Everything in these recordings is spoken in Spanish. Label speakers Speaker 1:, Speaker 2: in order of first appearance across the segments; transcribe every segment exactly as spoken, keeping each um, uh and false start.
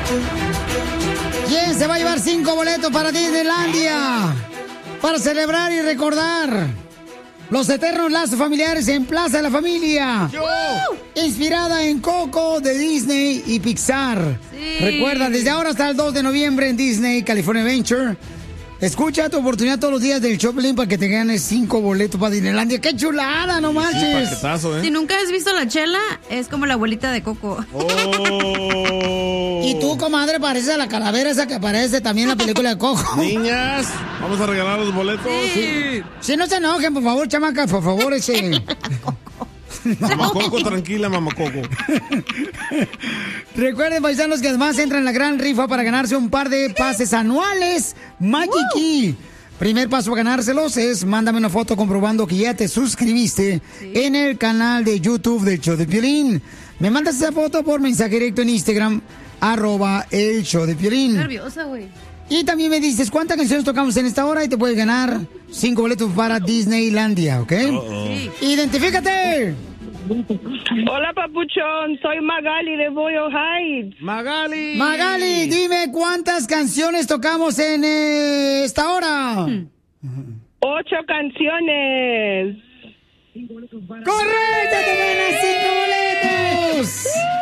Speaker 1: ¿Quién se va a llevar cinco boletos para Disneylandia? Para celebrar y recordar los eternos lazos familiares en Plaza de la Familia.
Speaker 2: ¡Yo!
Speaker 1: Inspirada en Coco de Disney y Pixar.
Speaker 3: Sí.
Speaker 1: Recuerda, desde ahora hasta el dos de noviembre en Disney, California Adventure. Escucha tu oportunidad todos los días del Choplin para que te ganes cinco boletos para Disneylandia. ¡Qué chulada, no manches!
Speaker 2: Sí, paquetazo, ¿eh?
Speaker 3: Si nunca has visto la Chela, es como la abuelita de Coco.
Speaker 2: Oh.
Speaker 1: Y tú, comadre, pareces a la calavera esa que aparece también en la película de Coco.
Speaker 2: Niñas, vamos a regalar los boletos.
Speaker 3: Sí.
Speaker 1: Si no se enojen, por favor, chamaca, por favor, ese...
Speaker 2: Mamacoco, tranquila, mamacoco.
Speaker 1: Recuerden, paisanos, que además entran en la gran rifa para ganarse un par de pases anuales Magic Key. Primer paso para ganárselos es mándame una foto comprobando que ya te suscribiste sí. en el canal de YouTube del Show de Piolín. Me mandas esa foto por mensaje directo en Instagram, arroba el Show de Piolín.
Speaker 3: Nerviosa, güey.
Speaker 1: Y también me dices cuántas canciones tocamos en esta hora y te puedes ganar cinco boletos para Disneylandia, ¿ok?
Speaker 3: Sí.
Speaker 1: ¡Identifícate!
Speaker 4: Hola, papuchón. Soy Magali de Boyle Heights.
Speaker 2: Magali.
Speaker 1: Magali, dime cuántas canciones tocamos en eh, esta hora.
Speaker 4: Ocho canciones.
Speaker 1: ¡Correcto! ¡Te ganas cinco boletos!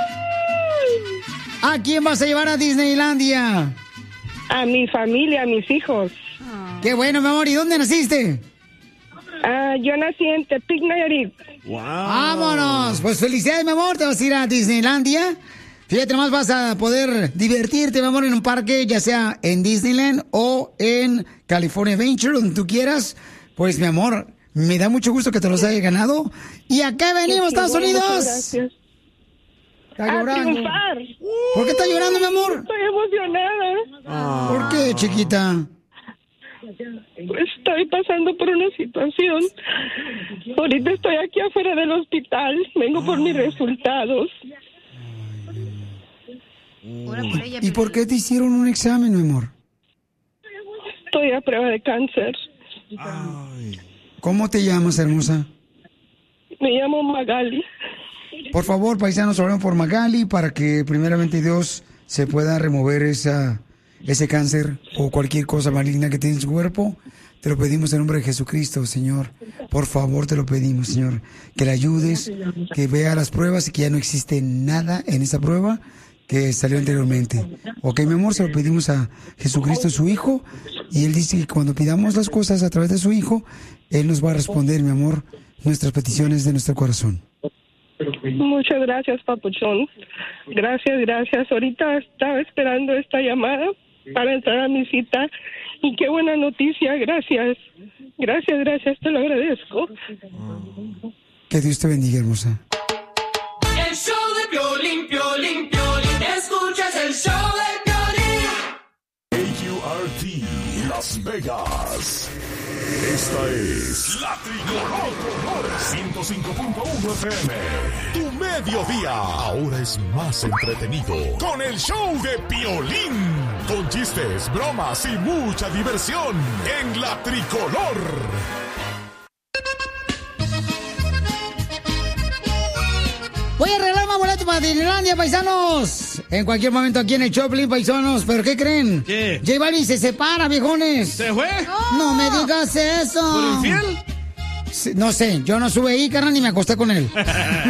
Speaker 1: ¿A quién vas a llevar a Disneylandia?
Speaker 4: A mi familia, a mis hijos.
Speaker 1: ¡Qué bueno, mi amor! ¿Y dónde naciste?
Speaker 4: Uh, yo nací en Tepic, Nayarit.
Speaker 2: Wow.
Speaker 1: ¡Vámonos! Pues felicidades, mi amor. Te vas a ir a Disneylandia. Fíjate, nomás vas a poder divertirte, mi amor, en un parque, ya sea en Disneyland o en California Adventure, donde tú quieras. Pues, mi amor, me da mucho gusto que te los hayas ganado. ¿Y a qué venimos, Estados Unidos?
Speaker 4: Gracias.
Speaker 1: Está
Speaker 4: A
Speaker 1: llorando.
Speaker 4: triunfar.
Speaker 1: ¿Por qué está llorando, mi amor?
Speaker 4: Estoy emocionada.
Speaker 2: Ah.
Speaker 1: ¿Por qué, chiquita?
Speaker 4: Estoy pasando por una situación. Ahorita estoy aquí afuera del hospital. Vengo por mis resultados.
Speaker 3: Ora por ella,
Speaker 1: ¿Y por qué te hicieron un examen, mi amor?
Speaker 4: Estoy a prueba de cáncer.
Speaker 2: Ay.
Speaker 1: ¿Cómo te llamas, hermosa?
Speaker 4: Me llamo Magali.
Speaker 1: Por favor, paisanos, oren por Magali para que primeramente Dios se pueda remover esa, ese cáncer o cualquier cosa maligna que tiene en su cuerpo. Te lo pedimos en nombre de Jesucristo, Señor. Por favor, te lo pedimos, Señor. Que le ayudes, que vea las pruebas y que ya no existe nada en esa prueba que salió anteriormente. Ok, mi amor, se lo pedimos a Jesucristo, su Hijo, y Él dice que cuando pidamos las cosas a través de su Hijo, Él nos va a responder, mi amor, nuestras peticiones de nuestro corazón.
Speaker 4: Muchas gracias, papuchón. Gracias, gracias. Ahorita estaba esperando esta llamada para entrar a mi cita. Y qué buena noticia, gracias. Gracias, gracias, te lo agradezco.
Speaker 1: Que Dios te bendiga, hermosa.
Speaker 5: El show de Piolín, Piolín, Piolín. Escuchas el show de Piolín.
Speaker 6: A U R T, Las Vegas. Esta es La Tricolor ciento cinco punto uno F M. Tu mediodía ahora es más entretenido con el show de Piolín. Con chistes, bromas y mucha diversión en La Tricolor.
Speaker 1: Voy a arreglar más boletos para Disneylandia, paisanos. En cualquier momento aquí en el Choplin, paisanos. ¿Pero qué creen?
Speaker 2: ¿Qué?
Speaker 1: J Balvin se separa, viejones.
Speaker 2: ¿Se fue?
Speaker 1: No me digas eso.
Speaker 2: ¿Por infiel?
Speaker 1: No sé, yo no sube ahí, carnal, ni me acosté con él.